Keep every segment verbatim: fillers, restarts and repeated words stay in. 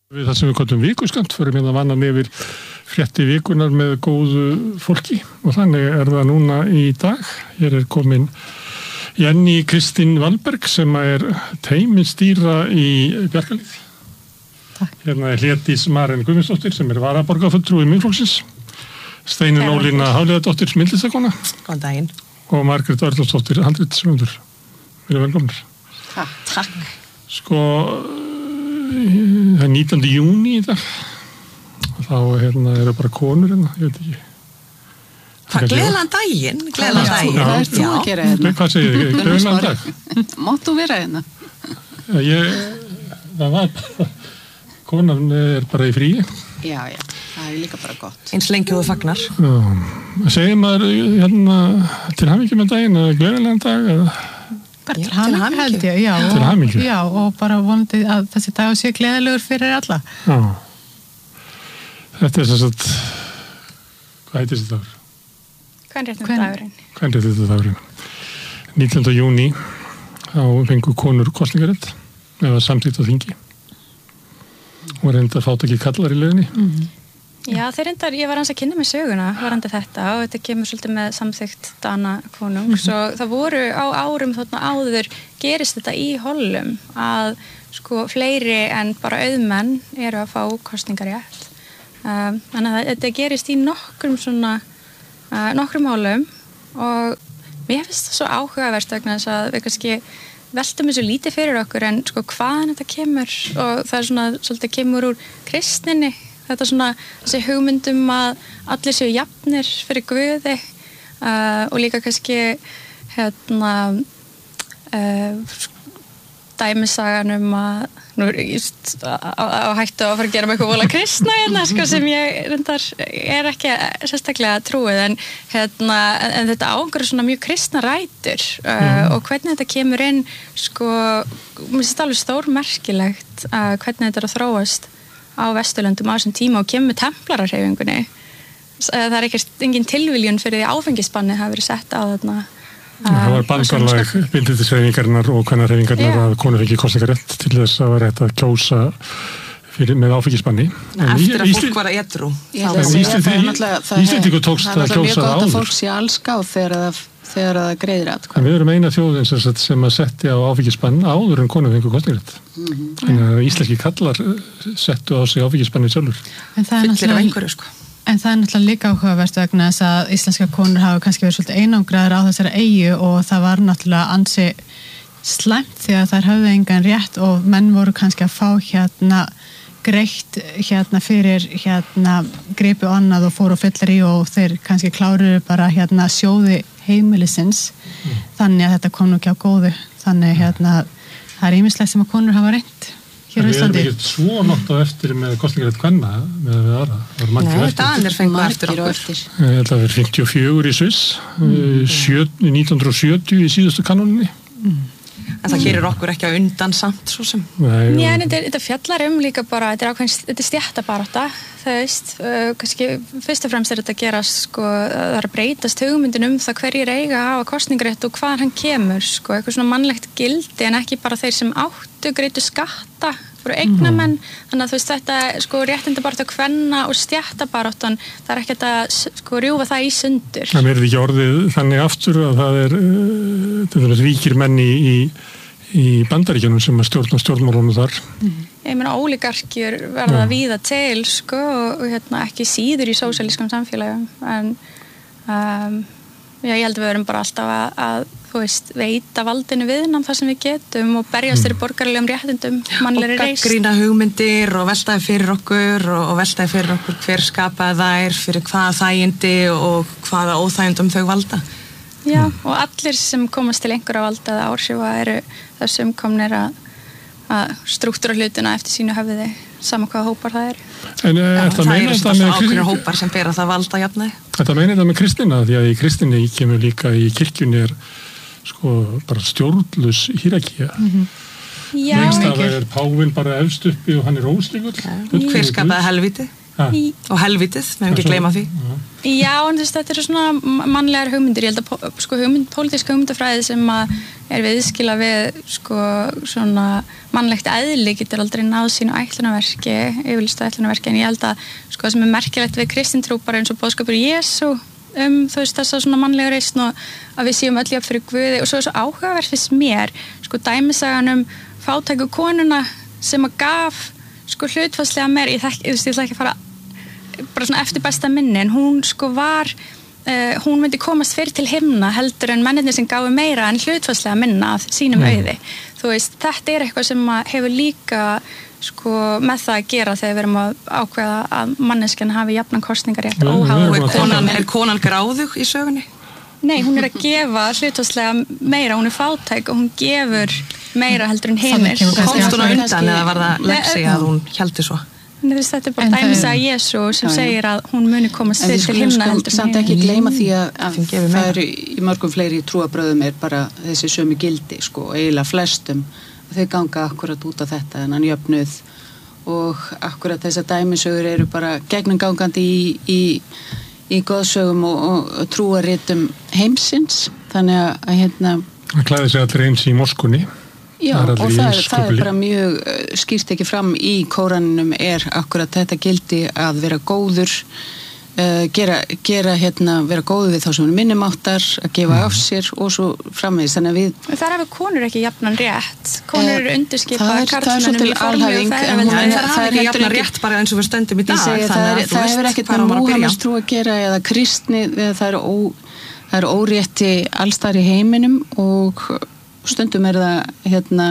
Við það sem við kallum vikuskamt fyrir hérna vannan yfir frétti vikunar með góðu fólki og þannig er það núna í dag. Hér er komin Jenny Kristín Valberg sem er teymistýra í Bjarkarhlíð. Takk. Hérna er Hlédís Maren Guðmundsdóttir sem er varaborgarfulltrúi Miðflokksins. Steinunn Ólína Hafliðadóttir myndlistakona. Góðan daginn. Og Margrét Örlósdóttir handritshöfundur. Við erum velkomnir. Takk. Takk. Sko það er nítjándi júní í dag þá hérna eru bara konur hérna, ég veit ekki Hvað, gleðilegan daginn gleðilegan daginn Það er þú að gera hérna Hvað segir þið, gleðilegan dag Mátt þú vera hérna Ég, það var bara konan er bara í fríi Já, já, það er líka bara gott Eins lengi þú fagnar Segir maður hérna til hamingju með daginn eða gleðilegan dag eða Bara til hamingju held ég, já, til hamingju. Já, og bara vonandi að þessi dag sé gleðilegur fyrir alla. Já. Þetta er þess að, hvað heitir þessi dagur? Kvenréttindadagurinn. Kvenréttindadagurinn. nítjánda júní, þá fengu konur kosningarétt, eða samþykkt á þingi. Og reyndar fátt ekki kallar í leiðinni. Mm-hmm. Já, þeir reyndar, ég var hans að kynna með söguna varandi þetta og þetta kemur svolítið með samþykkt Dana konungs mm-hmm. og það voru á árum þarna áður gerist þetta í hollum að sko fleiri en bara auðmenn eru að fá kosningarétt um, þannig að þetta gerist í nokkrum svona uh, nokkrum hollum og mér finnst það svo áhugavert vegna þess að við kannski veltum þessu lítið fyrir okkur en sko hvaðan þetta kemur og það er svona svolítið kemur úr kristninni þetta svona þessi hugmyndum að allir séu jafnir fyrir Guði uh, og líka kannski hérna uh, dæmisagan um að nú just á hættu að fara að gera með eitthvað vola kristna hérna sko sem ég reyndar er ekki sérstaklega trúið en hérna en þetta águr svona mjög kristna rætur uh, mm. og hvernig þetta kemur inn sko mér finnst alveg stórmerkilegt uh, hvernig þetta er að þróast á Vesturlöndum á þessum tíma og kemur með templararhreyfingunni. Það er ekkert engin tilviljun fyrir því áfengisbanni hafi verið sett á þarna. Það var bandalag bindindishreyfingarinnar og kvennarhreyfingarinnar yeah. að konur fengi kosningarétt til þess að vera hægt að kjósa fyrir, með áfengisbanni. Eftir að fólk var að edrú. Íslendingur tókst að kjósa það áður. Það er mjög gott að fólk sé allskáð þegar það þegar það greiðir atkvæði. Við erum eina þjóðin sem, sem að setja á áfengisbann áður en konur fengu kosningarétt. Mm-hmm. Þannig að íslenski kallar settu á sig áfengisbanni sjálfur. En það er náttúrulega einhverju sko. En það er náttúrulega líka áhugavert vegna þess að íslenska konur hafa kannski verið svolítið einangraðar á þessari eyju og það var náttúrulega ansi slæmt því að þær höfðu engan rétt og menn voru kannski að fá hérna greitt hérna fyrir hérna gripi og annað og fóru og fyllir í og þeir kannski kláruðu bara hérna sjóði heimilisins mm. þannig að þetta kom nú ekki á góðu þannig hérna það er ýmislegt sem að konur hafa reynt hér á Íslandi. Við erum ekki svo nokkuð á eftir með kosningarétt kvenna með við aðra. Nei, Danir fengu eftir okkur. Ég held að það er fimmtíu og fjögur í Sviss, mm. nítján hundruð og sjötíu í síðustu kanóninni. Mm. En það gerir okkur ekki á undan samt svo sem. Nei, Já, en þetta, þetta fjallar um líka bara, þetta er ákveðin, þetta er stjættabarátta, það veist, uh, kannski fyrst og fremst er þetta að gerast, sko, það er að breytast hugmyndin um það hverjir eiga að hafa kosningarétt og hvaðan hann kemur, sko, eitthvað svona mannlegt gildi en ekki bara þeir sem áttu greitu skatta, fyrir eignamenn, mm. þannig að þú veist þetta, sko, réttindabarátta kvenna og stjættabaráttan, það er ekki að, sko, rjúfa það í sundur. Það verður ekki orðið þannig aftur að það er, uh, til dæmis ríkir menn í, í í Bandaríkjunum sem að stjórna stjórnmálunum þar. Mm. Ég meina ólígarkjur verða ja. víða til sko og hérna ekki síður í sósíalískum samfélagum en um, já, ég held að við verum bara alltaf að, að þú veist, veita valdinu viðnám það sem við getum og berjast fyrir mm. borgaralegum réttindum mannlegri reisn. Og gagnrýna hugmyndir og veltaði fyrir okkur og, og veltaði fyrir okkur hver skapaði þær, fyrir hvaða þægindi og hvaða óþægindum þau valda. Já, og allir sem komast til einhverja valda eða áhrifa eru þessum komnir að, að strúktúra hlutina eftir sínu höfði sama hvaða hópar það er. En Já, þetta það meina eru þetta svona með ákveðnir hópar sem bera það valda jafnæði. Þetta meina þetta með kristina því að í kristinni kemur líka í kirkjunni er sko bara stjórnlaus hierarkía. Mm-hmm. Já, Lengst af er Pávinn bara efst uppi og hann er óslíkur. Hver skapaði helviti? Í... og helvitið, við hefum ekki gleyma því. Já, en þess, þetta eru svona mannlegar hugmyndir, ég held að sko, hugmynd, pólitíska hugmyndafræði sem að er viðskila við sko, svona mannlegt eðli getur aldrei náð sínu ætlunarverki, yfirlýstu ætlunarverki, en ég held að sko, það sem er merkilegt við kristintrú bara eins og boðskapur Jesú um þú veist þessa svona mannlega reisn og að við séum öll jafn fyrir Guði og svo er svo áhugavert fyrst mér, sko dæmisagan um fátæku konuna sem að gaf sko hlutfallslega meir, ég þekki, ég ætla ekki að fara bara svona eftir besta minni, en hún sko var uh, hún myndi komast fyrir til himna heldur en mennirnir sem gáfu meira en hlutfallslega minna af sínum mm. auði. Þú veist, þetta er eitthvað sem hefur líka sko með það að gera þegar við erum að ákveða að manneskjan hafi jafnan kostningarétt og er konan, er konan gráðug í sögunni? Nei, hún er að gefa hlutfallslega meira, hún er fátæk og hún gefur meira heldur en hinir. Komst hún á undan eða var það leksi að hún héldi svo? En þess, þetta er bara dæmis að Jesú sem já, segir að hún muni komast til himna heldur. En við skulum samt ekki gleyma því að, að það eru í mörgum fleiri trúarbröðum er bara þessi sömu gildi, sko, eiginlega flestum. Þau ganga akkurat út af þetta, þennan jöfnuð og akkurat þessar dæmisögur eru bara gegnumgangandi í, í, í goðsögum og, og trúaritum heimsins. Þannig að, að hérna... Það klæði sig allir eins í moskunni. Já, og það er, það er bara mjög skýrt ekki fram í Kóraninum er akkurat þetta gildi að vera góður, uh, gera, gera hérna, vera góður við þá sem er minnumáttar, að gefa mm. af sér og svo framvegis, þannig að við... Það er konur ekki jafnan rétt, konur eru undirskipaðar karlmennum í formlegu feðraveldi. Það er ekki jafnan rétt bara eins og við stöndum í dag. Segi, það er, það hefur ekkert með Múhameðs trú að gera eða kristni, það er, ó, það er órétti allstar í heiminum og... Stundum er það hérna,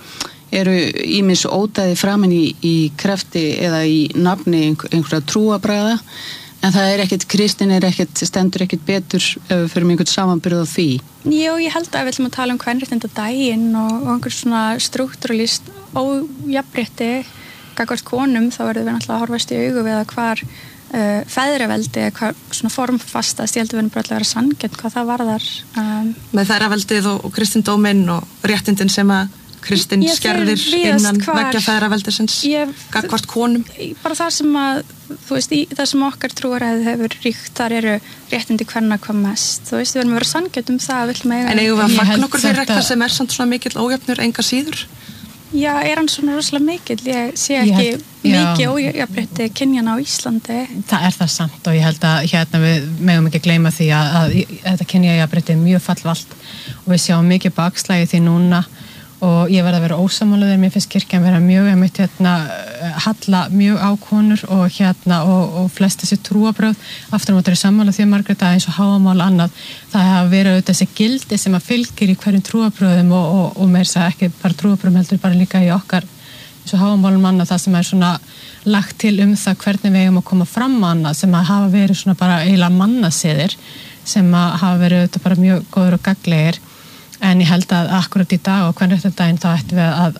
eru ýmis ódæði framin í, í krafti eða í nafni einhverja trúabræða en það er ekkert, kristin er ekkert, stendur ekkert betur ef við fyrir einhvern samanbyrð á því. Jú, ég held að við ætlum að tala um kvenréttindadaginn og, og einhver svona struktúralist ójafnrétti gagnvart konum, þá verðum við náttúrulega að horfast í augu við að hvar Uh, feðraveldi eða hvað svona formfastast, ég held að við erum bara að vera sanngjarn hvað það varðar um, með feðraveldið og, og kristindóminn og réttindin sem að kristinn skerðir innan veggja feðraveldisins gagnvart konum bara það sem að þú veist, í, það sem okkar trúaræði hefur ríkt, þar eru réttindi kvenna hvað mest, þú veist, við erum að vera sanngjarn um það við eiga, en eigum við að fagna okkur fyrir eitthvað sem er samt svona mikill ójöfnur enga síður? Já, er hann svona rosalega mikill? Ég sé ekki ég held, mikið ójafnrétti kynjana á Íslandi. Það er það samt og ég held að hérna við megum ekki gleyma því að, að, að þetta kynjajafnrétti er mjög fallvalt og við sjáum mikið bakslægi því núna og ég verð að vera ósammálaður, mér finnst kirkjan vera mjög einmitt hérna halla mjög á konur og hérna og, og flest þessi trúabröð aftur á móti er sammála því að Margreta eins og háamál annað, það hafa verið þessi gildi sem að fylgir í hverjum trúabröðum og, og, og meir það ekki bara trúabröðum heldur bara líka í okkar eins og háamálum annað, það sem er svona lagt til um það hvernig við eigum að koma fram annað sem að hafa verið svona bara eiginlega mannasiðir sem að hafa verið þetta bara mjög góður og gagnlegir. En ég held að akkurat í dag og kvenréttindadaginn þá ættum við að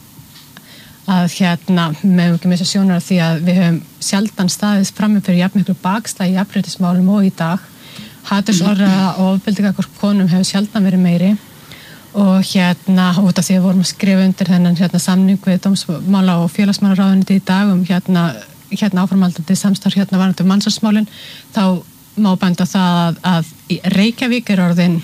að hérna meðum ekki missa sjónar því að við höfum sjaldan staðist frammi fyrir jafn miklu bakslag í jafnréttismálum og í dag. Hatursorðræða og ofbeldi gagnvart konum hefur sjaldan verið meiri og hérna út af því að við vorum að skrifa undir þennan hérna samning við dómsmála og félagsmálaráðuneytið í dag um hérna, hérna áframhaldandi samstarf hérna varðandi mansalsmálin, þá má benda það að, að í Reykjavík er orðin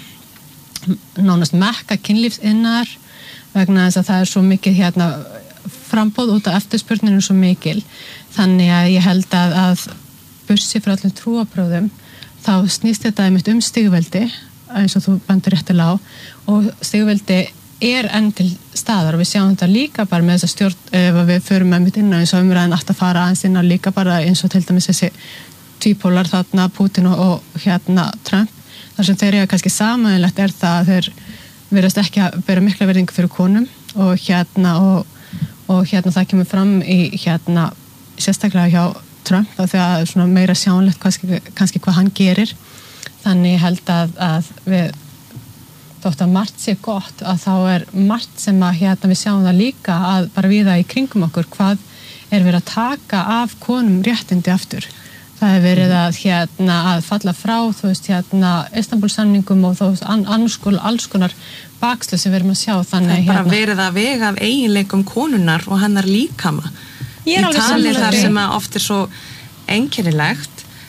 nánast mekka kynlífsinnar vegna þess að það er svo mikið hérna frambóð út af eftirspurninu svo mikil, þannig að ég held að, að bussi frá öllum trúabröðum þá snýst þetta einmitt um stigveldi eins og þú bendur réttilega á og stigveldi er enn til staðar og við sjáum þetta líka bara með þessa stjórn ef við förum einmitt inn á eins og umræðin átt að fara aðeins inn á líka bara eins og til dæmis þessi tvípólar þarna Putin og, og hérna Trump. Það sem þeir eru kannski sameiginlegt er það að þeir verðast ekki að bera mikla verðingu fyrir konum og hérna og, og hérna það kemur fram í hérna sérstaklega hjá Trump þá þegar svona meira sjánlegt kannski, kannski hvað hann gerir. Þannig ég held að, að við þótt að margt sé gott að þá er margt sem að hérna við sjáum það líka að bara við það í kringum okkur hvað er verið að taka af konum réttindi aftur. Það hefur verið að, hérna, að falla frá, þú veist, hérna, Istanbul-samningum og þú veist, annars alls konar bakslu sem við erum að sjá. Þannig, það er bara hérna, verið að vega af eiginleikum konunnar og hennar líkama. Ég er í alveg tali þar sammála sem að oft er svo einkennilegt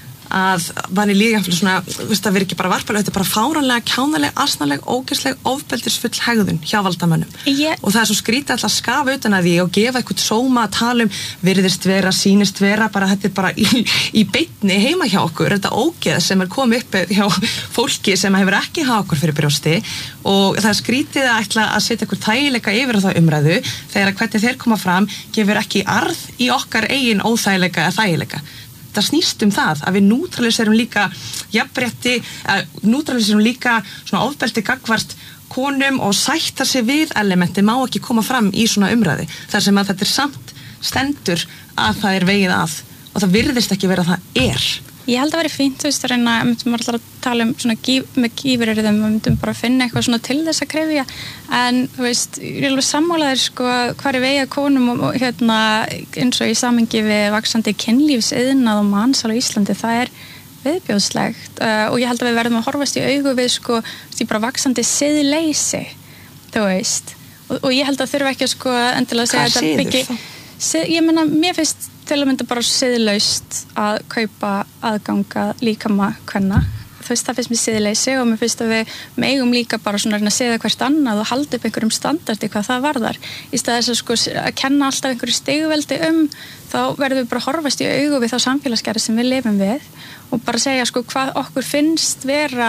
að manni líka svona, veist, það verður ekki bara varpalega, þetta er bara fáranlega, kjánaleg, asnaleg, ógeðsleg, ofbeldisfull hegðun hjá valdamönnum. Yeah. Og það er svo skrítið alltaf að skafa utan að því og gefa eitthvað sóma að tala um virðist vera, sýnist vera, bara þetta er bara í, í beinni heima hjá okkur, þetta ógeð sem er komið upp hjá fólki sem hefur ekki hafa okkur fyrir brjósti og það er skrítið að ætla að setja eitthvað þægileika yfir á það umræðu þegar hvernig þeir koma fram gefur ekki arð í okkar eigin óþægileika eða þægileika. Það snýst um það að við nútraliserum líka jafnrétti, nútraliserum líka svona ofbeldi gagnvart konum og sætta sig við elementi má ekki koma fram í svona umræði þar sem að þetta er samt stendur að það er vegið að og það virðist ekki vera að það er. Ég held að vera fínt, þú veist, að reyna, myndum alltaf að tala um svona gíf, með gífuryrðum, við myndum bara að finna eitthvað svona til þess að krefja, en þú veist, ég er alveg sammálaður sko hvað er vegið konum og, og hérna eins og í samhengi við vaxandi kynlífsiðnað og mansal á Íslandi, það er viðbjóðslegt uh, og ég held að við verðum að horfast í augu við sko því bara vaxandi siðleysi, þú veist, og, og ég held að þurfa ekki að sko endilega að segja þetta byggi. Sið, ég meina, mér finnst til að mynda bara siðlaust að kaupa aðganga líkama kvenna. Þú veist, það finnst mér siðleysi og mér finnst að við megum líka bara svona að segja hvert annað og halda upp einhverjum standardi hvað það varðar. Í stað þess að sko að kenna alltaf einhverju stigveldi um, þá verðum við bara að horfast í augu við þá samfélagsgerð sem við lifum við og bara segja sko hvað okkur finnst vera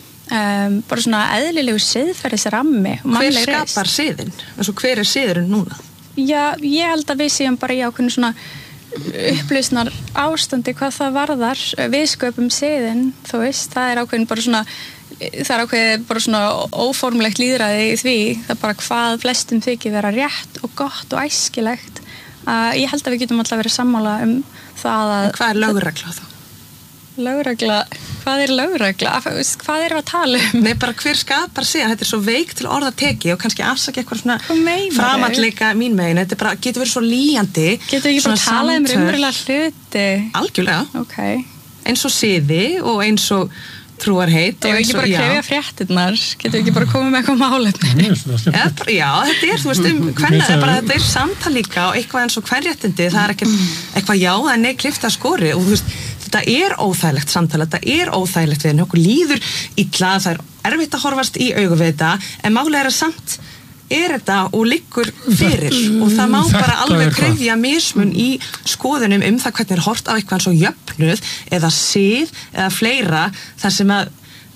um, bara svona eðlilegu siðferðisrammi. Hver skapar siðin? Altså, hver er siðurinn núna? Já, ég held að við séum bara í ákveðinu svona upplausnar ástandi hvað það varðar við sköpum siðin, þú veist, það er ákveðin bara svona það er ákveðin bara svona óformlegt lýðræði í því, það er bara hvað flestum þykir vera rétt og gott og æskilegt. Uh, ég held að við getum alltaf verið sammála um það að... En hvað er lögregla þá? Lögregla, hvað er lögregla? Hvað erum við að tala um? Nei, bara hver skapar sig, þetta er svo veik til orða teki og kannski afsaki eitthvað svona framandleika mín megin, þetta bara getur verið svo líjandi. Getur við ekki bara tala um raunverulega hluti? Algjörlega. Ok. Eins og siði og eins og trúarheit. Ef við ekki bara krefja fréttirnar, getur við ekki bara komið með eitthvað málefni? Já, já, þetta er, þú veist, um hvernig, bara þetta er samtal líka og eitthvað eins og hverréttindi, það er ekki eitthvað já, það er nei klippta skori og þú veist, þetta er óþægilegt samtala, þetta er óþægilegt við henni, okkur líður illa, það er erfitt að horfast í augu við þetta, en málega er að samt er þetta og liggur fyrir og það má bara alveg krefja mismun í skoðunum um það hvernig er hort á eitthvað svo jöfnuð eða sið eða fleira þar sem að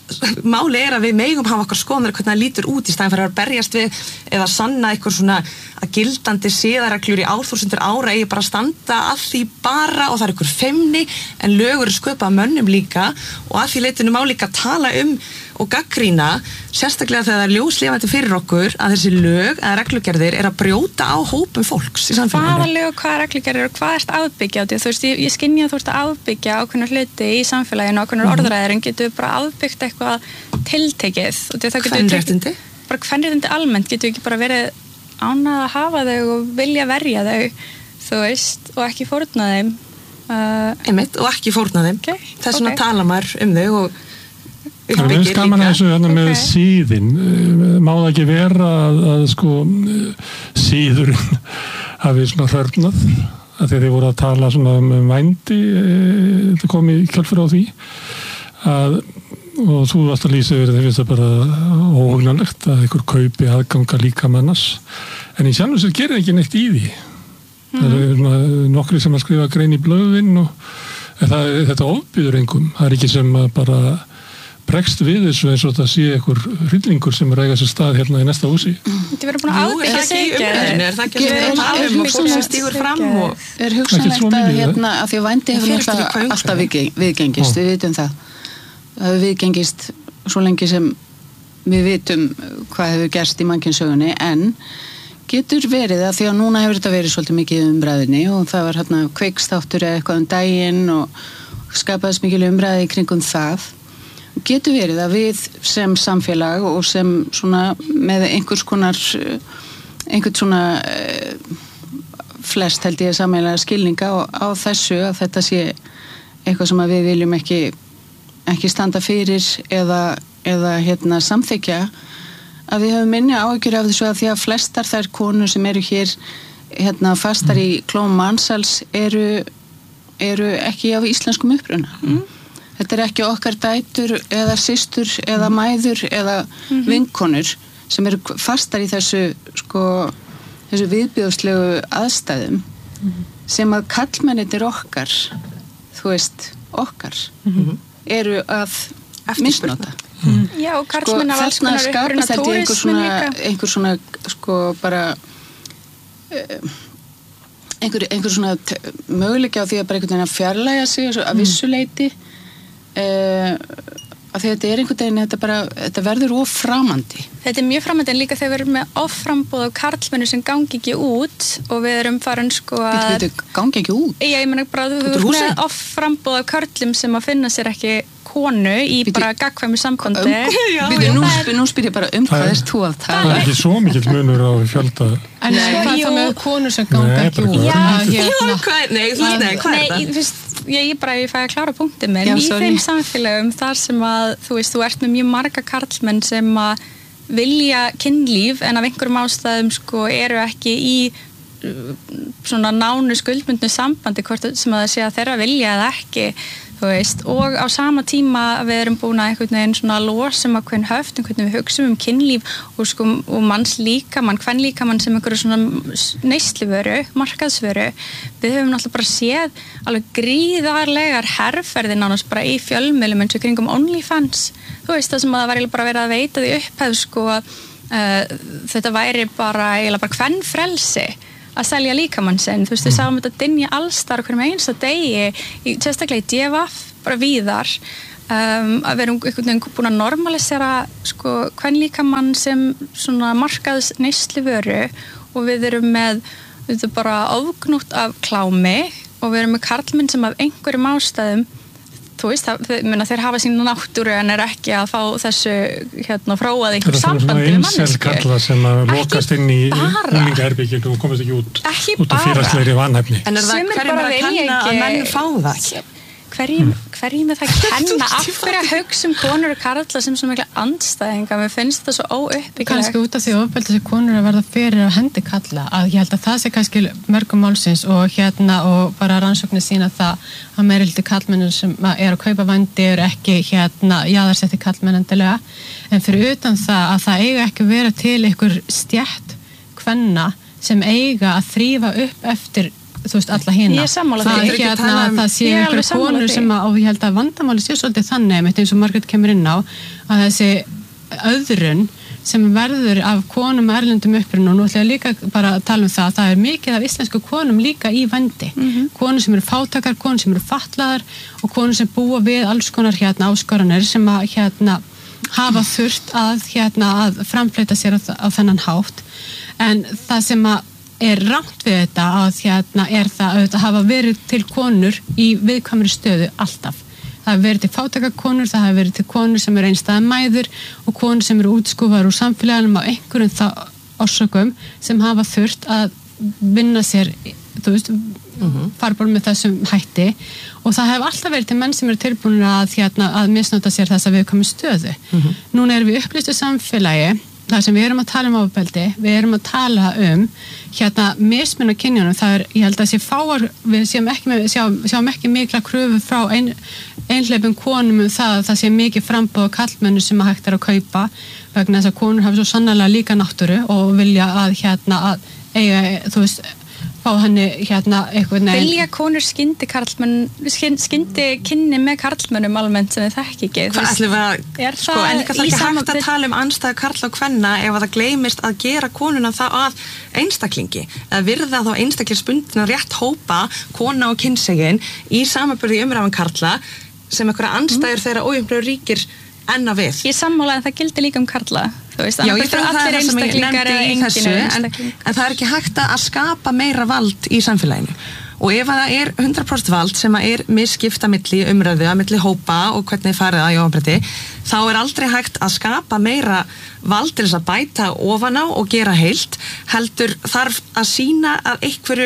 máli er að við megum hafa okkar skoðanir hvernig það lítur út í staðin fyrir að berjast við eða sanna eitthvað svona að gildandi siðareglur í árþúsundir ára eigi bara að standa að því bara og það er eitthvað feimni en lögur er sköpað mönnum líka og að því leitinu má líka tala um og gagnrýna sérstaklega þegar það er ljóslifandi fyrir okkur að þessi lög eða reglugerðir er að brjóta á hópum fólks í samfélaginu. Hvaða lög, hvaða reglugerðir og hvað ert afbyggja á því? Þú veist, ég, ég skynja að þú ert að afbyggja ákveðnar hluti í samfélaginu, ákveðnar mm-hmm. orðræðir en getur bara afbyggt eitthvað tiltekið. Kvenréttindi? Bara kvenréttindi almennt, getur ekki bara verið ánað að hafa þau og vilja verja þau, þú veist, og ekki fórna þeim. Uh, Einmitt, og ekki fórna þeim. Okay, Þess vegna okay. tala maður um þau og Það er skaman að þessu hérna með okay. síðin, má það ekki vera að, að sko síðurinn hafi svona hörnað, að þegar þið voru að tala svona um vændi, þetta kom í kjölfur á því, að, og þú varst að lýsa yfir það, finnst það bara óhugnanlegt að einhver kaupi aðganga líka mannars, en í sjálfum sér gerir ekki neitt í því. Mm. Það er svona nokkri sem að skrifa grein í blöðin og það, þetta ofbýður engum, það er ekki sem að bara bregst við þessu eins og það sé einhver hryllingur sem er að eiga sér stað hérna í næsta húsi. Þetta verður búin að afbyggja sig. Er það ekki að tala um og fólk sem stígur fram og... Er hugsanlegt að hérna, að því að vændi hefur náttúrulega alltaf viðgengist, við vitum það. Það hefur viðgengist svo lengi sem við vitum hvað hefur gerst í mannkynssögunni, en getur verið að því að núna hefur þetta verið svolítið mikið umræðinni og það var hérna kveikstáttur eða eitthvað um daginn og skapaðist mikil umræði kringum það. Getur verið að við sem samfélag og sem svona með einhvers konar einhvern svona flest held ég sameiginlega skilninga á, á þessu að þetta sé eitthvað sem að við viljum ekki ekki standa fyrir eða, eða hérna samþykja að við höfum minni áhyggjur af þessu að því að flestar þær konur sem eru hér hérna fastar í klóm mansals eru eru ekki af íslenskum uppruna. Mm. Þetta er ekki okkar dætur eða systur eða mæður eða mm-hmm. vinkonur sem eru fastar í þessu, sko, þessu viðbjóðslegu aðstæðum mm-hmm. sem að kallmennir okkar, þú veist, okkar, mm-hmm. eru að misnota. Mm. Já, og karlmenn af alls konar uppruna túrismin líka. Einhver svona, sko, bara uh, einhver, einhver svona möguleiki á því að bara einhvern veginn að fjarlæga sig að mm. vissuleiti uh, að því að þetta er einhvern veginn, þetta bara, þetta verður of framandi. Þetta er mjög framandi en líka þegar við erum með offrambóð á karlmennu sem gangi ekki út og við erum farin sko að... Við veitum, gangi ekki út? Já, ég meina bara að við erum með offrambóð á karlum sem að finna sér ekki konu í Biti, bara gagkvæmu sambandi. Um, já, Biti, nú, er, nú spyr ég bara um hvað er þú að tala? Það er ekki svo mikill munur á fjölda. En hvað er það með konur sem ganga ekki út? Já, nei, nei, hvað er það? Ég, ég bara, ég fæ að klára punktið minn. Í þeim samfélagum þar sem að, þú veist, þú ert með mjög marga karlmenn sem að vilja kynlíf en af einhverjum ástæðum sko eru ekki í svona nánu skuldbundnu sambandi hvort sem að það sé að þeirra vilja eða ekki, þú veist, og á sama tíma við erum búin að einhvern veginn svona losum að hvern höftum, hvernig við hugsum um kynlíf og sko, og manns líkamann, hvern líkamann sem einhverju svona neysluvöru, markaðsvöru. Við höfum náttúrulega bara séð alveg gríðarlegar herrferðir nánast bara í fjölmiðlum eins og kringum OnlyFans. Þú veist, það sem að það var bara verið að veita því upphæð, sko, uh, þetta væri bara, eiginlega bara hvern frelsi að selja líkamann sinn, þú veist, við sáum þetta dynja allstar hverjum einsta degi, í, sérstaklega í D V F, bara víðar, um, að við erum einhvern veginn búin að normalisera, sko, hvern líkamann sem svona markaðs neysluvöru og við erum með, við erum bara ofgnútt af klámi og við erum með karlmenn sem af einhverjum ástæðum, þú veist, það, myrna, þeir hafa sína náttúru en er ekki að fá þessu hérna fróað einhver sambandi við mannesku. Það er svona einsel sem að lokast inn í unglingaherbygginu og komast ekki út ekki út af félagslegri vanhæfni. En er það hverjum er að kenna að menn fá það? Hverjum, hverjum er það að kenna af hverju að hugsa um konur og karla sem svo mikla andstæðinga, mér finnst það svo óuppbyggilegt. Kannski út af því ofbeldi sem konur að verða fyrir af hendi kalla, að ég held að það sé kannski mörgum málsins og hérna og bara rannsóknir sína það að meirihluti karlmennir sem er að kaupa vændi eru ekki hérna jaðarsetti karlmenn endilega, en fyrir utan það að það eiga ekki vera til einhver stjætt kvenna sem eiga að þrífa upp eftir þú veist, alla hina. Ég er sammála það því. Hérna, um, það sé einhverju konur sem að, og ég held að vandamáli sé svolítið þannig, eins og Margrét kemur inn á, að þessi öðrun sem verður af konum erlendum uppruna og nú ætla ég líka bara að tala um það að það er mikið af íslensku konum líka í vændi. Mm-hmm. Konur sem eru fátakar, konur sem eru fatlaðar og konur sem búa við alls konar hérna áskoranir sem að hérna hafa þurft að hérna að framfleyta sér á, á þennan hátt. En það sem að er rangt við þetta að hérna er það að þetta hafa verið til konur í viðkvæmri stöðu alltaf. Það hafa verið til fátækakonur, það hafa verið til konur sem eru einstæðar mæður og konur sem eru útskúfaðar úr samfélagunum á einhverjum það orsökum sem hafa þurft að vinna sér, þú veist, uh-huh. fara bara með þessum hætti og það hefur alltaf verið til menn sem eru tilbúin að, hérna, að misnota sér þessa viðkvæmri stöðu. Uh-huh. Núna erum við upplýstu samfélagi það sem við erum að tala um ofbeldi, við erum að tala um hérna mismun á kynjunum, það er, ég held að sé fáar, við sjáum ekki, með, sjáum, sjáum ekki mikla kröfu frá ein, einhleipum konum um það að það sé mikið framboð á karlmennu sem að hægt er að kaupa vegna þess að konur hafa svo sannarlega líka náttúru og vilja að hérna að eiga, þú veist, fá henni hérna eitthvað neginn. Vilja konur skyndi karlmenn, skyndi kynni með karlmennum almennt sem þið þekki ekki. Hvað ætlum við að, sko, en líka það ekki hægt að tala um andstæðu karla og kvenna ef að það gleymist að gera konuna það að einstaklingi. Að virða þá einstaklingsbundna rétt hópa, kona og kynsegin í samanburði umræðan karla sem einhverja andstæður mm. þeirra ójöfnlega ríkir enna við. Ég sammála en það gildi líka um karla. Veist, Já, ég fyrir allir einstaklingar í þessu, en, en það er ekki hægt að skapa meira vald í samfélaginu. Og ef það er hundrað prósent vald sem er misskipta milli umræðu, að milli hópa og hvernig farið það í ofbeldi, þá er aldrei hægt að skapa meira vald til þess að bæta ofan á og gera heilt, heldur þarf að sýna að einhverju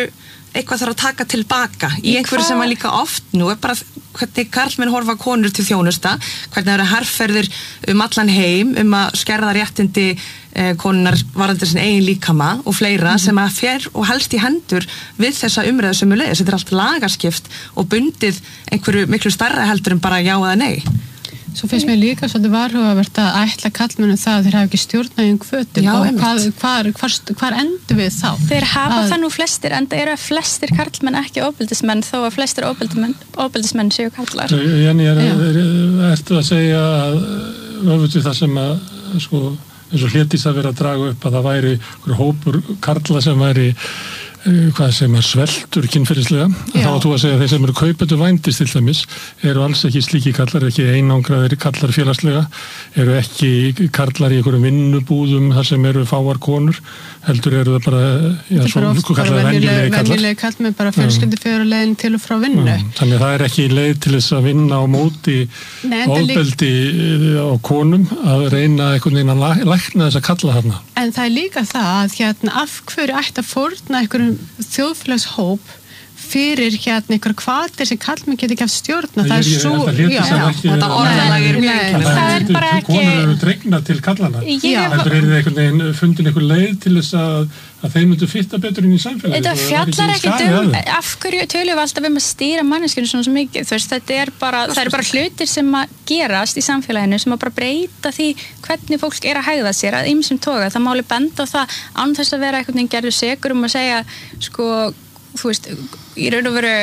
eitthvað þarf að taka tilbaka í einhverju sem var líka oft nú er bara hvernig karlmenn horfa konur til þjónusta, hvernig það eru herferðir um allan heim um að skerða réttindi eh, konunar varðandi sin eigin líkama og fleira mm. sem að fer og helst í hendur við þessa umræðu sem við leiðis, þetta er allt lagaskipt og bundið einhverju miklu stærra heldur en bara já eða nei. Svo finnst mér líka svolítið varhugavert að ætla kallmennum það að þeir hafa ekki stjórnað í hvötum Já, og hvað, hvar, hvar, hvar endur við þá? Þeir hafa að... það nú flestir, en það eru að flestir karlmenn ekki ofbeldismenn þó að flestir ofbeldismenn, ofbeldismenn séu karlar. Jenny, er, er, er, ertu að segja að öfugt við það sem að sko, eins og hlétist að vera að draga upp að það væri hópur karla sem væri hvað sem er sveltur kynferðislega þá að þú að segja að þeir sem eru kaupendur vændis til dæmis eru alls ekki slíki kallar ekki einangraðir kallar félagslega eru ekki kallar í einhverjum vinnubúðum þar sem eru fáar konur heldur eru það bara já, svona kallar venjulegi kallar venjulegi kallar með bara fjölskyldufjörulegin til og frá vinnu já, þannig að það er ekki leið til þess að vinna á móti ofbeldi á konum að reyna einhvern veginn að lækna þess að kalla þarna en það er líka það að hérna af hverju ætti að fórna einhverjum þjóðfélagshóp fyrir hérna einhver kvatir sem kallmenn geti ekki haft stjórna það er svo þetta orðalag er mjög það er bara ekki konur eru dregna til kallana heldur er það einhvern veginn fundin einhver leið til þess að, að þeir myndu fitta betur inn í samfélagi þetta fjallar ekki um af hverju tölum við alltaf um að stýra manneskjunu svona svo mikið þú veist þetta er bara það eru bara hlutir sem að gerast í samfélaginu sem að bara breyta því hvernig fólk er að hegða sér að ýmsum toga það máli benda á það án þess að vera einhvern veginn gerður sekur um að segja sko þú veist, í raun og veru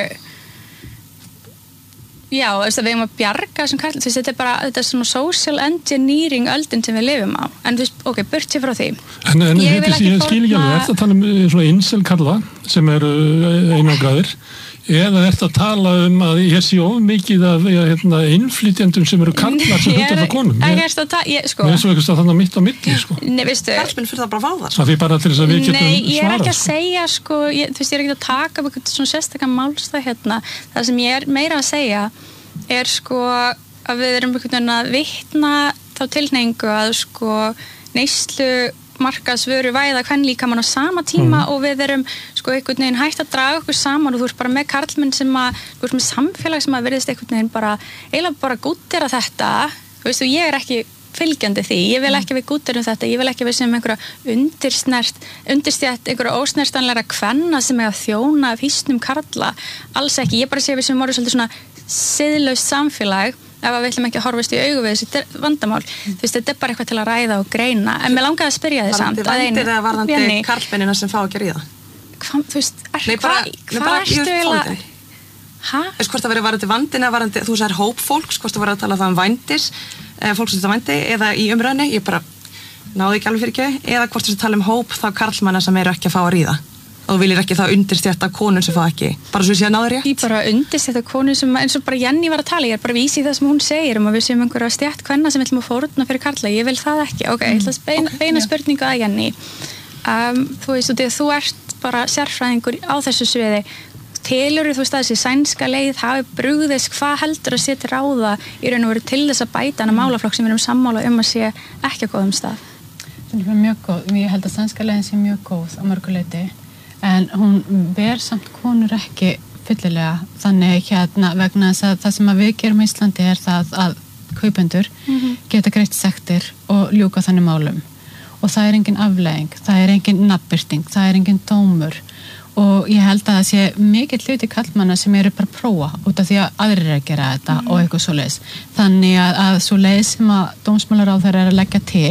já, þú veist að við erum að bjarga þessum karl, þú veist, þetta er bara þetta er svona social engineering öldin sem við lifum á en þú veist, ok, burt sér frá því En, en ég, ég, ég skil ekki alveg, er það að tala um svona incel karla sem eru einangraðir eða ert að tala um að ég sé of mikið af hérna, innflytjendum sem eru karlar sem hluta frá konum ég er að það, ég, sko Mér er svo eitthvað þannig að mitt á milli, sko Nei, veistu Karlmenn fyrir það bara váðar Það fyrir bara til þess að við getum svarað Nei, ég er svarað, ekki að sko. segja, sko ég, þú veist, ég er ekki að taka um eitthvað svona sérstakann málstað hérna það sem ég er meira að segja er, sko, að við erum einhvern veginn að vitna þá tilhneigingu að, sko, neyslu markaðsvöru væða kvenlíkamann á sama tíma mm. og við erum sko einhvern veginn hægt að draga okkur saman og þú ert bara með karlmenn sem að þú ert með samfélag sem að verðist einhvern veginn bara eiginlega bara gúttera þetta þú veist og ég er ekki fylgjandi því ég vil ekki við gútterum þetta ég vil ekki við sem einhverja undirsnert undirstjætt einhverja ósnertanlega kvenna sem er að þjóna af hýsnum karla alls ekki ég bara sé við sem voru svolítið svona siðlaust samfélag ef við ætlum ekki að horfast í augu við þessi vandamál þú veist, þetta er bara eitthvað til að ræða og greina en mér langaði að spyrja þið samt Varðandi eða varðandi karlmennina sem fá ekki að ríða? Hvað, þú veist, er, Nei, bara, hvað, hvað ertu eiginlega Hæ? Þú veist, hvort það verið varðandi vandina varðandi, þú sagðir hóp fólks, hvort það verið að tala það um vændis fólk sem þetta vændi, eða í umræðinni ég bara náði ekki alveg fyrir ekki eða hvort það tala um hóp þá karlmanna sem eru ekki að fá að ríða og þú viljir ekki þá undirstjætta konun sem fá ekki bara svo sé að náður rétt ég bara undirstjætta konun sem eins og bara Jenny var að tala ég er bara vísi það sem hún segir um að við séum einhverja stjætt kvenna sem ætlum að fórna fyrir karla ég vil það ekki, ok, ég ætla að beina, beina spurningu að Jenny um, þú veist, þú, þú ert bara sérfræðingur á þessu sviði telur þú veist að þessi sænska leið hafi brugðist, hvað heldur að sé til ráða í raun og veru til þess að bæta hana málaflokk sem við erum sammála um að sé ekki að góðum stað Það er mjög góð, ég held að sænska leiðin sé mjög góð á mörguleiti en hún ver samt konur ekki fyllilega þannig hérna vegna þess að það sem að við gerum í Íslandi er það að kaupendur mm-hmm. geta greitt sektir og ljúka þannig málum og það er engin afleiðing, það er engin nafnbirting, það er engin dómur og ég held að það sé mikill hluti kallmanna sem eru bara að prófa út af því að aðrir er að gera þetta mm-hmm. og eitthvað svoleiðis þannig að, að svo leið sem að dómsmálaráðherra er að leggja til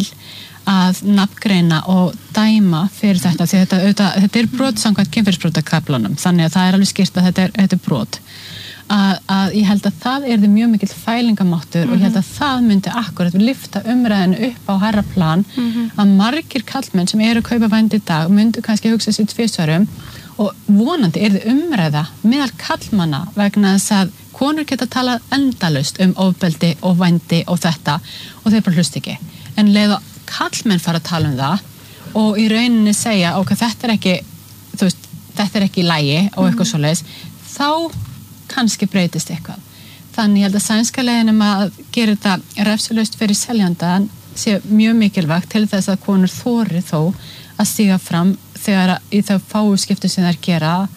að nafngreina og dæma fyrir þetta því þetta, þetta, þetta er brot samkvæmt kynferðisbrotakaflanum þannig að það er alveg skýrt að þetta er, þetta er brot að, að ég held að það er mjög mikill fælingamáttur mm-hmm. og ég held að það myndi akkurat lyfta umræðinu upp á hærra plan mm-hmm. að margir kallmenn sem eru að kaupa vændi í dag myndu kannski hugsa sér tvisvarum og vonandi er þið umræða meðal kallmanna vegna þess að konur geta talað endalaust um ofbeldi og vændi og þetta og þeir bara hlust ekki en leið og kallmenn fara að tala um það og í rauninni segja ok, þetta er ekki þú veist, þetta er ekki í lagi og eitthvað svoleiðis, þá kannski breytist eitthvað. Þannig ég held að sænska leiðin um að gera þetta refsilaust fyrir seljandan sé mjög mikilvægt til þess að konur þori þó að stíga fram þegar í það fáu skipti sem þær gera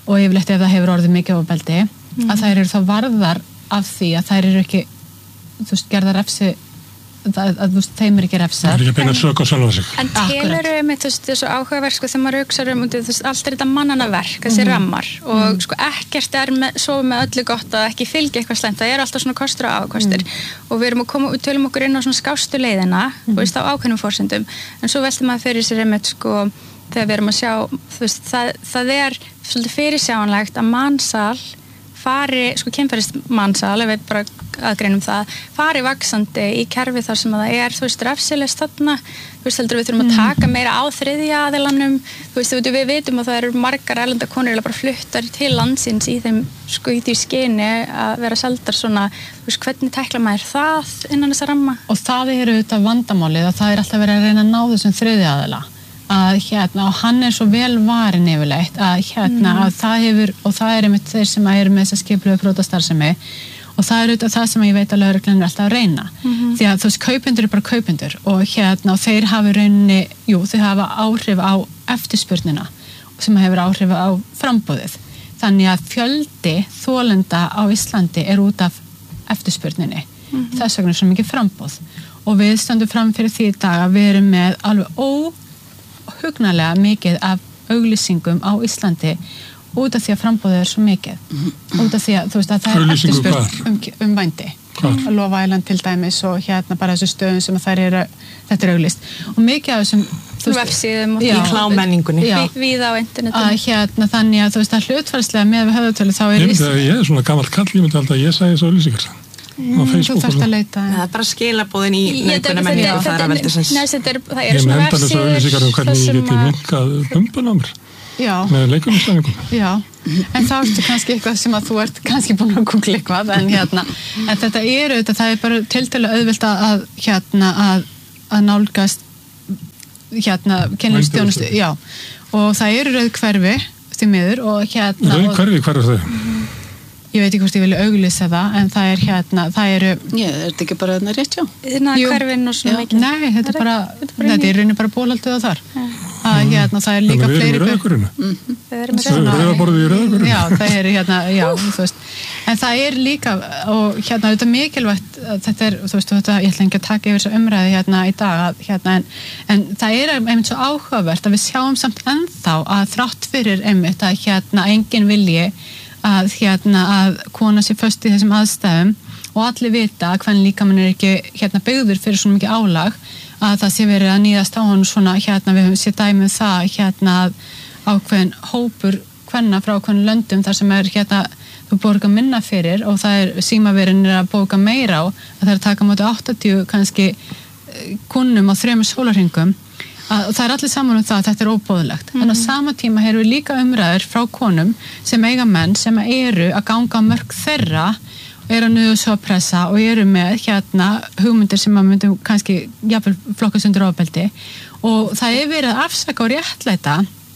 og yfirleitt ef það hefur orðið mikið ofbeldi mm. að þær eru þá varðar af því að þær eru ekki þú veist, gerðar refsi að, að, að þú veist, þeim er ekki refsar. Það er ekki beina sök á sjálfa sig. En telur þau með, þú veist, þessu áhugaverk sko, þegar maður hugsar um, þú veist, allt er þetta mannana verk, þessi mm. rammar og mm. sko ekkert er með, svo með öllu gott að ekki fylgja eitthvað slæmt, það er alltaf svona kostur og afkostur mm. og við erum að koma, við tölum okkur inn á svona skástu leiðina, mm. þú veist, á ákveðnum forsendum, en svo veltum maður fyrir sér einmitt sko, þegar við erum að sjá, þú veist, það, það er svolítið fyrirsjáanlegt að mansal fari, sko kynferðist mansal, ef við bara aðgreinum það, fari vaxandi í kerfi þar sem að það er, þú veist, refsilegst þarna, þú veist, heldur við þurfum að taka meira á þriðja aðilanum, þú veist, við vitum að það eru margar erlenda konur bara fluttar til landsins í þeim, sko, í því skyni að vera seldar svona, þú veist, hvernig tækla maður það innan þessa ramma? Og það eru auðvitað vandamálið að það er alltaf verið að reyna að ná þessum þriðja aðila. Að hérna, og hann er svo vel varin yfirleitt að hérna, mm. að það hefur, og það er einmitt þeir sem eru með þessa skipulegu brotastarfsemi og það er auðvitað það sem ég veit að lögreglan er alltaf að reyna mm-hmm. því að þú veist, kaupendur er bara kaupendur og hérna, og þeir hafa rauninni, jú, þau hafa áhrif á eftirspurnina sem hefur áhrif á frambúðið þannig að fjöldi þolenda á Íslandi er út af eftirspurninni mm-hmm. þess vegna er svo mikið frambúð og við stöndum fram fyrir því í dag að við erum með alveg ó hugnalega mikið af auglýsingum á Íslandi út af því að frambúðið er svo mikið út af því að þú veist að það er eftirspurn um, um vændi að Love Island til dæmis og hérna bara þessu stöðum sem að þær eru þetta er auglýst og mikið af þessum websíðum og í klámenningunni við á internetinu að hérna þannig að þú veist að hlutfallslega með við höfðatölu þá er Ísland ég er svona gamall kall, ég myndi alltaf að ég segi þessu auglýsingar Mm, þú þarfst að leita það er bara skilabóðin í nauðgunna menni og það er að velta sens það eru svona vefsíður um hvernig ég geti minkað bumbun á mér með leikunumstæðingum já, en þá ertu kannski eitthvað sem að þú ert kannski búin að googla eitthvað en hérna, en þetta er auðvitað það er bara tiltölu auðvilt að hérna að, að nálgast hérna kynlífsþjónustu já, og það eru rauð hverfi því miður og hérna rauð hverfi, hver er þau? Ég veit ekki hvort ég vilja auglýsa það, en það er hérna, það eru... Já, er þetta ekki bara þarna rétt, já? Þarna hverfinn og svona mikið? Nei, þetta er bara, þetta er rauninni bara bólhaldið á þar. Að hérna, það er líka fleiri... Við erum í rauðakurinu. Við erum í rauðakurinu. Rauðaborðið í rauðakurinu. Já, það er hérna, já, þú veist. En það er líka, og hérna, þetta er mikilvægt, þetta er, þú veist, þetta, ég ætla ekki að taka yfir þessu umræði hérna í dag, að, hérna, en, en það er einmitt svo áhugavert að við sjáum samt ennþá að þrátt fyrir einmitt að hérna engin vilji að hérna að kona sér föst í þessum aðstæðum og allir vita að hvernig líkamann er ekki hérna byggður fyrir svona mikið álag að það sé verið að níðast á honum svona hérna við höfum sér dæmið það hérna að ákveðin hópur kvenna frá ákveðin löndum þar sem er hérna þú borga minna fyrir og það er símaverin er að bóka meira á að það er að taka móti áttatíu kannski kunnum á þremur sólarhringum að það er allir saman um það að þetta er óboðlegt mm. en á sama tíma erum við líka umræður frá konum sem eiga menn sem eru að ganga á mörk þeirra og eru að nuða svo að pressa og eru með hérna hugmyndir sem að myndum kannski jafnvel flokkast undir ofbeldi og það er verið að afsaka og réttlæta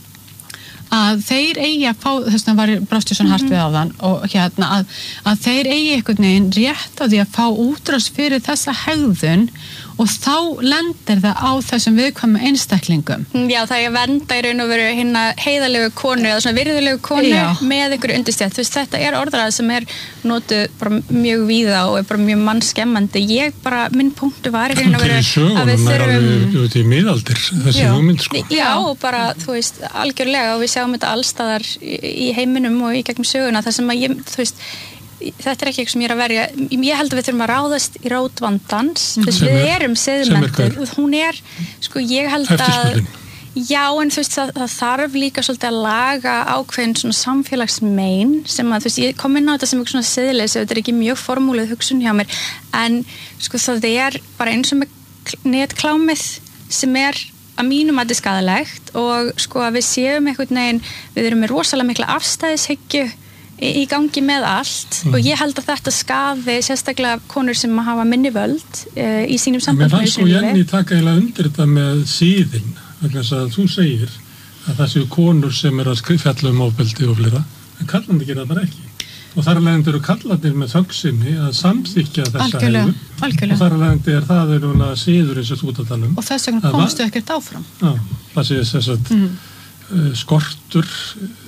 að þeir eigi að fá, þess vegna var brást ég svona hart við á þann og hérna að, að þeir eigi einhvern veginn rétt á því að fá útrás fyrir þessa hegðun og þá lendir það á þessum viðkvæmu einstaklingum. Já, það er að vernda í raun og veru hérna heiðalegu konu eða svona virðulegu konu Já. Með einhverju undirstjætt. Þú veist, þetta er orðræða sem er notuð bara mjög víða og er bara mjög mannskemmandi. Ég bara, minn punktu var í raun og veru að við þurfum... Þú veit, í miðaldir, þessi hugmynd, sko. Já, og bara, þú veist, algjörlega og við sjáum þetta allstaðar í heiminum og í gegnum söguna þar sem að ég, þú veist, þetta er ekki eitthvað sem ég er að verja ég held að við þurfum að ráðast í rótvandans þess við erum seðmentur hún er, sko ég held að já en þú veist það, það þarf líka svolítið að laga ákveðin svona samfélagsmein sem að þú veist ég kom inn á þetta sem eitthvað svona seðleysi þetta er ekki mjög formúluð hugsun hjá mér en sko það er bara eins og með netklámið sem er að mínum að þetta er skaðalegt og sko að við séum einhvern veginn við erum með rosalega mikla afstæðishyggju í gangi með allt mm. og ég held að þetta skaði sérstaklega konur sem hafa minni völd e, í sínum sambandum. Mér fannst svo Jenny taka eiginlega undir þetta með síðin vegna þess að þú segir að það séu konur sem er að fjalla um ofbeldi og fleira en kallandi gera það bara ekki og þar alveg eru kallandir með þöggsemi að samþykja þessa hegðun og þar alveg er það er núna síður eins og þú ert að tala um og þess vegna komstu ekkert áfram Já, það sé þess að mm. skortur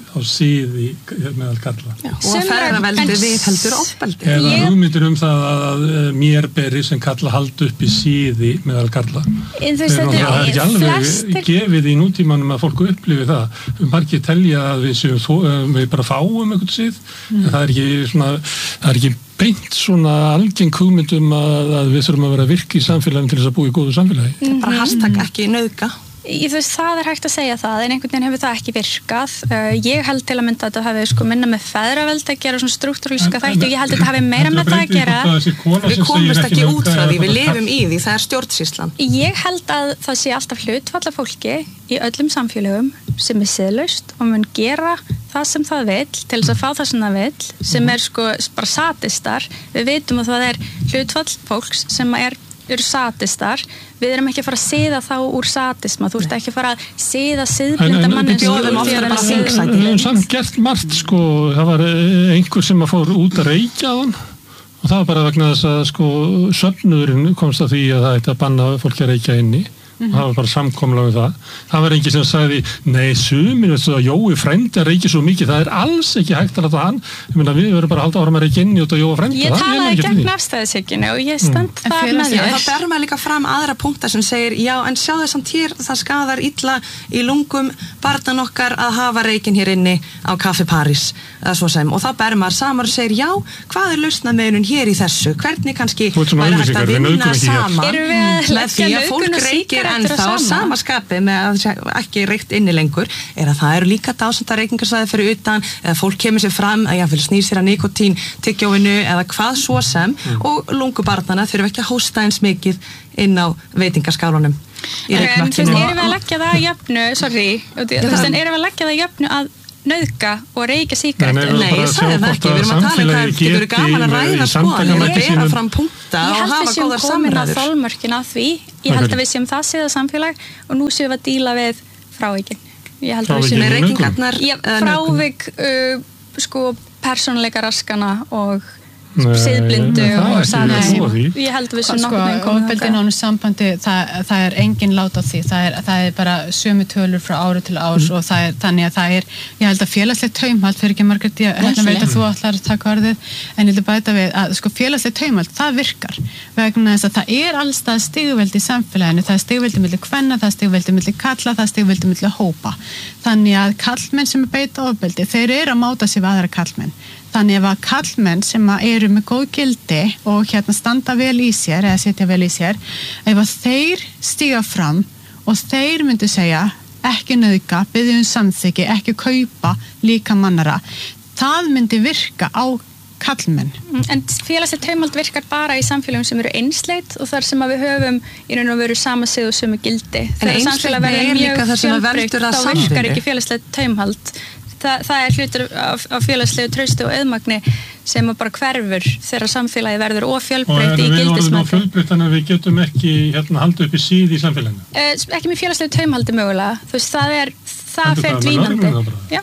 á siði meðal karla. Já, og að feðraveldi við heldur ofbeldi. Eða ég... hugmyndir um það að mér beri sem karla haldi upp í siði meðal karla. En þú veist, þetta er ekki alveg flestir... gefið í nútímanum að fólk upplifi það. Við margir telja að við, séum, við bara fáum eitthvað sið, mm. en það er ekki svona, það er ekki beint svona algeng hugmyndum að, að við þurfum að vera virki í samfélagin til þess að búa í góðu samfélagi. Þetta er bara hashtag ekki nauðga. Ég þú veist, það er hægt að segja það, en einhvern veginn hefur það ekki virkað. Uh, ég held til að mynda að þetta hafi sko minna með feðraveldi að gera svona struktúralíska þætti og ég held að þetta hafi meira með það að gera. Við komumst ekki út frá því, við lifum í því, það er stjórnsýslan. Ég held að það sé alltaf hlutfall af fólki í öllum samfélögum sem er siðlaust og mun gera það sem það vill til þess að fá það sem það vill, sem er sko bara sadistar. Við vitum að það er hlutfall fólks sem er eru sadistar, við erum ekki að fara að siða þá úr sadisma, þú ert ekki að fara að siða siðblinda mannin bjóðum ofta bara singsæti. Við hefum samt gert margt sko, það var einhver sem að fór út að reykja á hann og það var bara vegna þess að sko söfnuðurinn komst að því að það ætti að banna fólki að reykja inni. Mm-hmm. Það var bara samkomlega við það. Það var enginn sem sagði, nei, sumir, veistu það, Jói frændi að reykja svo mikið, það er alls ekki hægt að láta hann. Ég meina, við verðum bara að halda áfram að reykja inni út á Jói frændi. Ég talaði gegn afstæðishygginu og ég stend mm. það með þér. Það ber maður líka fram aðra punkta sem segir, já, en sjáðu samt hér, það skadar illa í lungum barnan okkar að hafa reykinn hér inni á Kaffi París, eða svo sem. Og það ber maður saman og segir, já, hvað er lausnarmiðunin hér í þessu? Hvernig kannski væri hægt að vinna saman með því að fólk reykir ennþá að samaskapi með að ekki reykt inni lengur er að það eru líka dásenda reykingarsvæði fyrir utan eða fólk kemur sér fram að jáfnvel snýr sér að nikotín tyggjóinu eða hvað svo sem mm. og lungubarnana þurfum ekki að hósta eins mikið inn á veitingaskálunum í reykmakkinu. Þú veist, erum við að leggja það jöfnu, sorry, þú veist, erum við að leggja það jöfnu að nauðga og reykja sígarettur? Nei, ég sagði það ekki, við erum að tala um það getur verið gaman að ræða skoðanir og bera fram punkta og hafa góðar samræður. Ég held að við séum komin að þolmörkin að því, ég held að við séum það séða samfélag og nú séum við að díla við frávíkin. Ég held að við séum með reykingarnar frávik, sko, persónuleika raskana og siðblindu og saðisíma. Ég held að við séum nokkuð með komið ofbeldi nánum sambandi, það, það er engin lát á því, það er, það er bara sömu tölur frá ári til árs mm. og það er þannig að það er, ég held að félagslegt taumhald fyrir ekki margir, ég held að veit að þú ætlar að taka orðið, en ég held að bæta við að sko félagslegt taumhald, það virkar vegna þess að það er allstað stigveldi í samfélaginu, það er stigveldi milli kvenna, það er stigveldi milli kalla, það er stigveldi milli hópa, þannig að kallmenn sem er beita ofbeldi, þeir eru að máta sig við aðra kallmenn. Þannig að kallmenn sem eru með góð gildi og hérna standa vel í sér eða setja vel í sér, ef að þeir stíga fram og þeir myndu segja ekki nauðga, biðja um samþykki, ekki kaupa líka mannara, það myndi virka á kallmenn. En félagslegt taumhald virkar bara í samfélagum sem eru einsleit og þar sem að við höfum í raun og veru sama sið og sömu gildi. En einsleit er líka það sem að veldur að þá virkar ekki félagslegt taumhald. Það, það er hlutur af, af félagslegu trausti og auðmagni sem bara hverfur þegar samfélagi verður og fjölbreytt í gildismæti. Og erum við orðin á fjölbreytt þannig að við getum ekki hérna haldið upp í síð í samfélaginu? Eh, ekki með félagslegu taumhaldi mögulega. Þú veist, það er, það fer dvínandi. Já.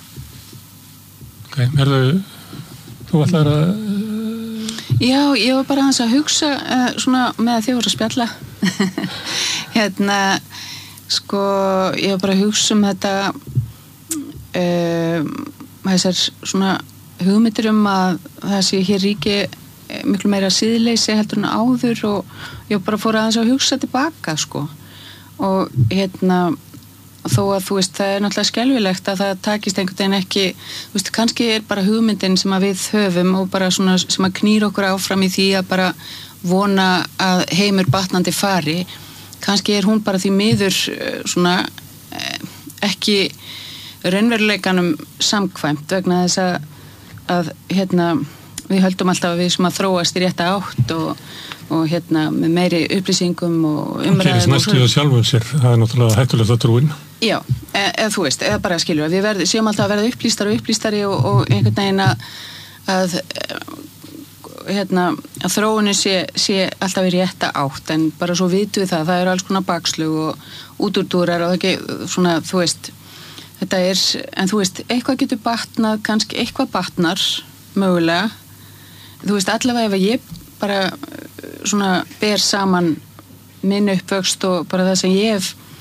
Ok, erðu, þú ætlar að... Uh... Já, ég var bara aðeins að hugsa uh, svona með því að spjalla. hérna, sko, ég var bara að hugsa um þetta... Uh, þessar svona hugmyndir um að það sé hér ríki miklu meira síðleysi heldur en áður og ég bara fór aðeins að hugsa tilbaka sko og hérna þó að þú veist það er náttúrulega skelfilegt að það takist einhvern veginn ekki þú veist kannski er bara hugmyndin sem að við höfum og bara svona sem að knýra okkur áfram í því að bara vona að heimur batnandi fari kannski er hún bara því miður svona ekki raunveruleikanum samkvæmt vegna þess að, að hérna, við höldum alltaf að við sem að þróast í rétta átt og, og hérna, með meiri upplýsingum og umræðum. Það gerist næstu að sjálfum sér, það er náttúrulega hættulegt að trúin. Já, eða, eða þú veist, eða bara skilur við verð, séum alltaf að verða upplýstar og upplýstari og, og einhvern veginn að, að, hérna, að þróunin sé, sé alltaf í rétta átt en bara svo vitum við það, það eru alls konar bakslug og útúrdúrar og það ekki svona, þú veist, þetta er, en þú veist, eitthvað getur batnað, kannski eitthvað batnar, mögulega. Þú veist, allavega ef ég bara svona ber saman minn uppvöxt og bara það sem ég hef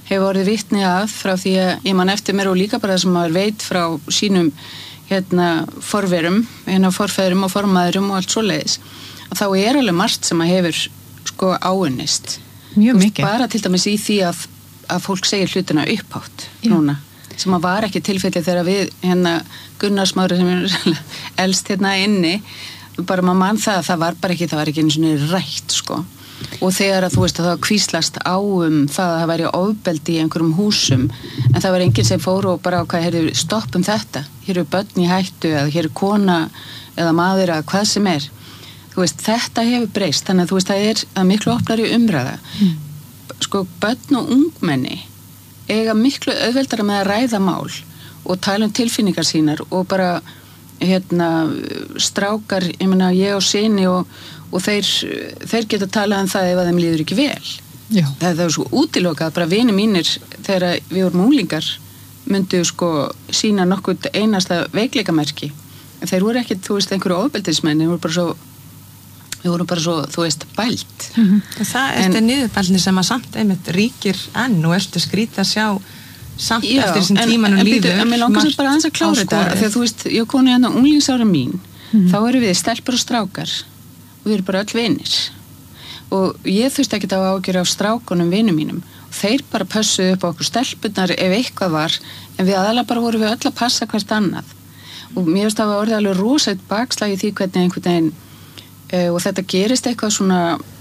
hefur orðið vitni að frá því að ég man eftir mér og líka bara það sem maður veit frá sínum hérna forverum, hérna forfeðrum og formaðurum og allt svoleiðis, að þá er alveg margt sem að hefur sko áunnist. Mjög mikið. Bara til dæmis í því að, að fólk segir hlutina upphátt núna, sem að var ekki tilfelli þegar við hérna Gunnar Smári sem er elst hérna inni, bara maður mann það að það var bara ekki, það var ekki einu svona rætt sko. Og þegar að þú veist að það kvíslast á um það að það væri ofbeldi í einhverjum húsum, en það var enginn sem fór og bara á hvað, heyrðu, stoppum þetta, hér eru börn í hættu eða hér er kona eða maður eða hvað sem er, þú veist, þetta hefur breyst, þannig að þú veist, það er að miklu opnari umræða. Mm. Sko, börn og ungmenni eiga miklu auðveldara með að ræða mál og tala um tilfinningar sínar og bara, hérna, strákar, ég meina, ég og syni og og þeir, þeir geta talað um það ef að þeim líður ekki vel. Já. Það, það er svo útilokað, bara vini mínir þegar við vorum unglingar myndu sko sína nokkuð einasta veikleikamerki. Þeir voru ekki, þú veist, einhverju ofbeldismenn, þeir voru bara svo við vorum bara svo, þú veist, bælt. Mm-hmm. Það er þetta niðurbælni sem að samt einmitt ríkir enn og ertu skrýta að sjá samt já, eftir þessum tímanum líður. En mér langar svo bara aðeins að klára þetta, þegar þú veist, ég koni hérna unglingsára mín, mm-hmm. þá eru við stelpur og strákar og við erum bara öll vinir og ég þurfti ekki að ágjöra á strákunum vinum mínum og þeir bara pössuðu upp á okkur stelpunar ef eitthvað var en við aðalega bara vorum við öll að passa hvert annað og mér finnst það að orðið alveg rosætt bakslagi því hvernig einhvern veginn uh, og þetta gerist eitthvað svona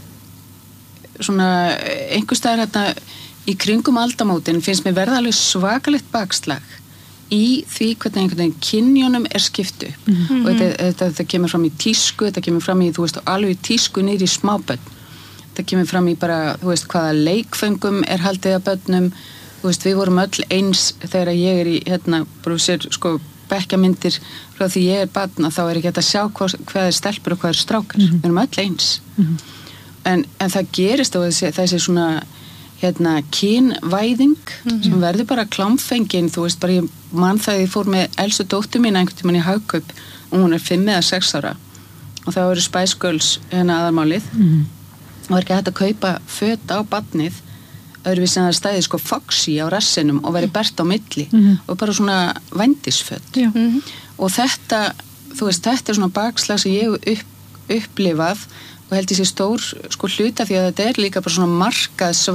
svona einhver staðar hérna í kringum aldamótin finnst mér verða alveg svakalegt bakslag í því hvernig einhvern veginn kynjónum er skiptu mm-hmm. og þetta, þetta, þetta kemur fram í tísku, þetta kemur fram í, þú veist, alveg í tísku niður í smábönn, þetta kemur fram í bara, þú veist, hvaða leikföngum er haldið að bönnum, þú veist, við vorum öll eins þegar ég er í, hérna, bara sér, sko, bekkjamyndir frá því ég er barn og þá er ekki hægt að sjá hvað, hvað er stelpur og hvað er strákar, mm-hmm. við erum öll eins mm-hmm. en, en það gerist og þessi, þessi svona hérna kynvæðing mm-hmm. sem verður bara klámfengin, þú veist, bara ég mann það ég fór með elstu dóttur mín einhvern tímann í Hagkaup og hún er fimm eða sex ára og það eru Spice Girls hérna aðalmálið mm-hmm. og var ekki hægt að kaupa föt á barnið öðruvísi en það stæði sko Foxy á rassinum og veri bert á milli mm-hmm. og bara svona vændisföt mm-hmm. og þetta, þú veist, þetta er svona bakslag sem ég upp, upplifað og held ég sé stór sko hluta því að þetta er líka bara svona markað